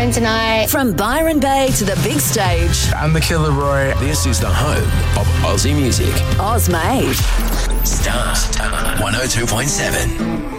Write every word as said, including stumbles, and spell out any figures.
home tonight. From Byron Bay to the big stage. I'm the Killer Roy. This is the home of Aussie music. Oz Made. Star one oh two point seven.